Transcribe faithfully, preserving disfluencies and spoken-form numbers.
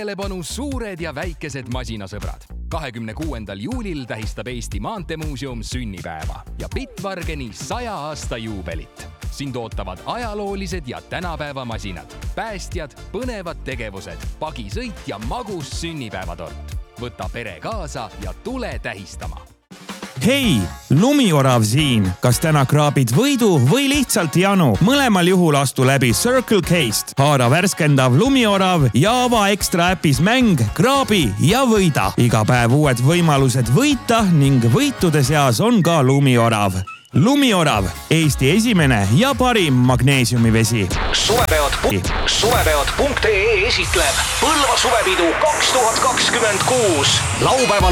tähelepanu suured ja väikesed masinasõbrad. kahekümne kuuendal juulil tähistab Eesti Maanteemuuseum sünnipäeva ja Bitwargeni saja aasta juubelit. Sind ootavad ajaloolised ja tänapäeva masinad, päästjad, põnevad tegevused, pagisõit ja magus sünnipäevatort. Võta pere kaasa ja tule tähistama. Hei, Lumiorav siin. Kas täna kraabid võidu või lihtsalt janu? Mõlemal juhul astu läbi Circle K'st. Haara värskendav Lumiorav ja ava ekstra äpis mäng, kraabi ja võida. Iga päev uued võimalused võita ning võitude seas on ka Lumiorav. Lumiorav, Eesti esimene ja parim magneesiumivesi. Suvepeod, suvepeod punkt ee esitleb Põlva suvepidu kaks tuhat kakskümmend kuus. Laupäeval